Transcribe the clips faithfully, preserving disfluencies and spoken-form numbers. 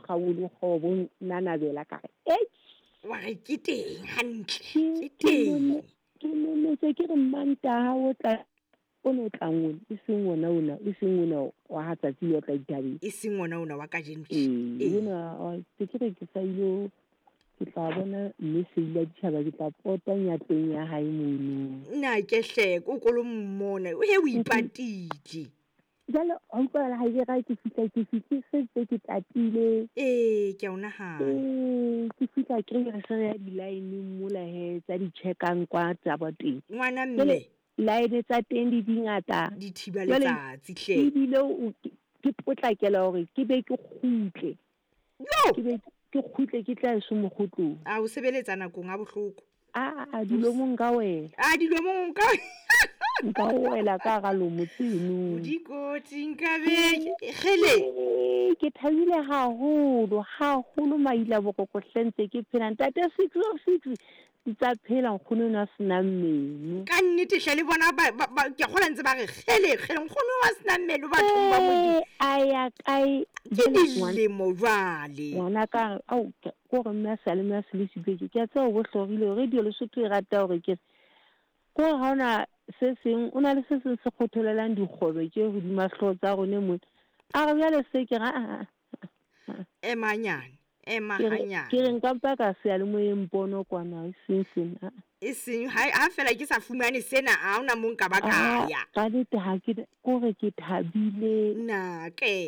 kgabolo kgobo nanabela ka re wa re ke teng hantle ke teng ke nne se ke re Mantaha o tla o no tlangwe e seng wona ona e seng wona wa hatsa tsi yo tla dithabeng e seng wona ona wa ka jeno e yona se ke re ke sa ilo ke tla bona mme se ile ditšhaba ke tla pota nyateng ya hae mono nna ke hleke o kolo mmona o he o ipatile jalo o utlwa ha ke ra ke fitla ke fitse se ke tatile eh ke ona ha eh ke fitla ke re se ya di line mola he tsa di checkang kwa tsa boteng ngwana mme line tsa teng di dingata di thiba letsatsi hle ke bile ke potlakela hore ke be ke khutle yo ke be ke khutle ke tla se mo khotlo a o sebeletsa nakong a bohloko a a dilomong ka wena a dilomong ka nka wela ka ga lo motseno di kotsi nka be gele ke thabile haholo haholo maila bokoko hlentse ke phela ntate six oh six tsa phela nkgono na sena mmele ka nnete hle le bona ba ke gola ntse ba re gele gele nkgono wa sena mmele batho ba mo aya kai le mo jwale ngwana ka au go re mme sa le mme se le sibeke ke tsa go hlogile re di le sotho e rata hore ke go ha ona se seng o na le se se se khotholelang dikgobe ke go di mahlo tsa gone mo a re bjale se ke ga e manyane e mahanyane ke reng ka pa ka se ya le mo empono kwana se se e seng ha a fela ke sa fumane sena a ona mo nka ba ka ya ka dite ha ke go re ke thabile na ke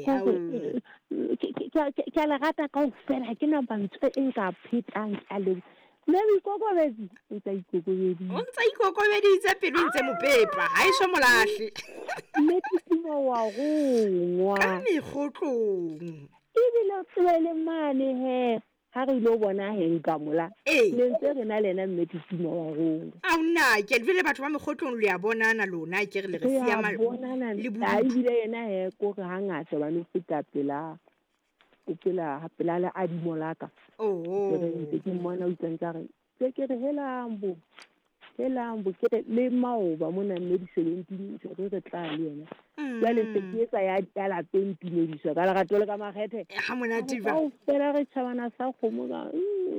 ke le rata ka o fela ke na bantse e ka phetang a le le ikokobedi e tsa ikokobedi o ntsa ikokobeditse pelo ntse mopepa ha e so molahle le tsimo wa go ngwa ka megotlong e bile tswele mane he ha re lo bona he nka mola le ntse re na lena mmetsimo wa go a una ke le batho ba megotlong le ya bonana lona ke re le re sia ma bonana le a bile yena he go re hanga se ba no feta pela pela pela la a di molaka oh ke ke mona o tsentsa re ke ke re helambo helambo ke le maoba mona mme di seventeen re re tla le yena ya le se ke sa ya tala pentinediso ka la ga tole ka magethe ha monate ba o fela re tshabana sa khomo ga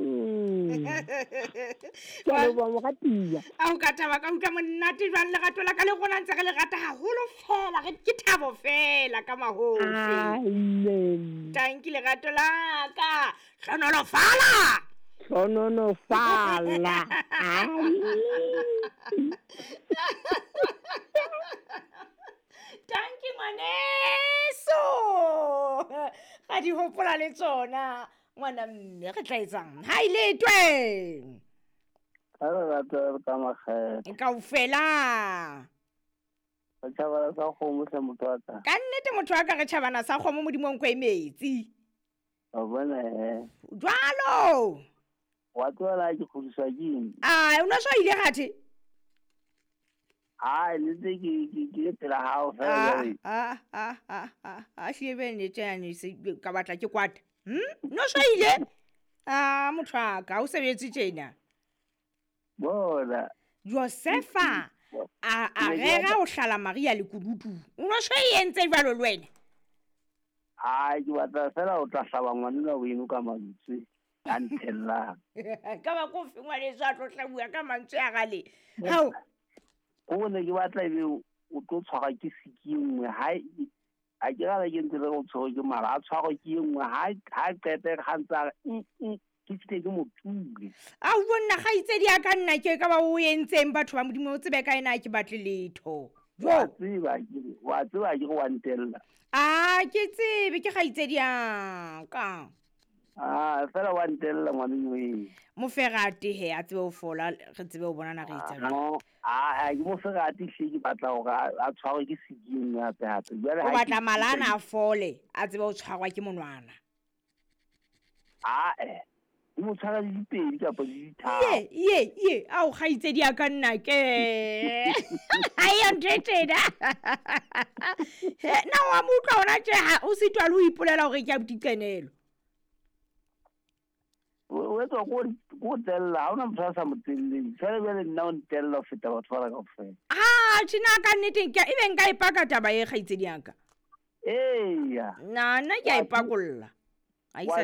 wa lo ba mo gatia a o ka taba ka utlwa monate jwang le gato la ka le gona ntse re le gata haholo fela re ke thabo fela ka mahofi amen tanki le gato la ka hlonolo fala hlonolo fala tanki ngwaneso ga di hopola le tsona ngwana mme re tla etsang ha ile twe a re rata ka maghe ka o fela ba tšhabana sa kgomo se motho wa ka ka nnete motho wa ka re tšhabana sa kgomo modimong kwa metsi a bona he jwalo wa tlola ke kgodiswa ke a o na so ile gathe a le tse ke ke pela hao fela a a a a a shebe ne tsane se ka batla ke kwata hm no so ile a motho wa ka o sebetse tjena bona Josefa a a rera o hlala Maria le kudutu o no so yentse jwalo le wena a ke batla fela o tla hlaba ngwanela o eno ka mantse a ntella ka ba go fengwa le sa tlo hlabua ka mantse a gale hao go ne ke batla ebe o tlo tshwara ke sikingwe ha a ke gala ke ntse le go tshwara ke mara a tshwara ke engwe ha ha qete ga ntsa ke tsite ke motule a o bona ga itse di aka nna ke ka ba o yentseng batho ba modimo o tsebe ka ena ke batle letho wa tseba ke wa tseba ke go wantella a ke tsebe ke ga itse di aka ah fela wantella ngwaneng we mo ferate he a tsebe o fola re tsebe o bonana re itse no a ke mo ferate hle ke batla go a tshwarwe ke siking ya hape jwale ha o batla malana a fole a tsebe o tshwarwa ke monwana a eh mo tshwara di pedi ka pa di tharo ye ye ye a o ga itse di aka nna ke I am treated na wa mutla ona tje o se twa le o ipolela hore ke a butikenelo o etsa go go tella ha ona motho sa motelleng fela bele nna o ntella o feta batho ba ka ofela ah tsina ka nnete ke e beng ka ipaka taba e ga itse di aka eh ya na nna ke a ipakolla a